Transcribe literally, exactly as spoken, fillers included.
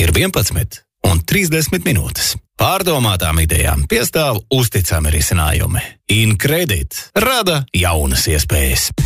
ir vienpadsmit un trīsdesmit minūtes. Pārdomātām idejām piestāv uzticami risinājumi. InCredit rada jaunas iespējas.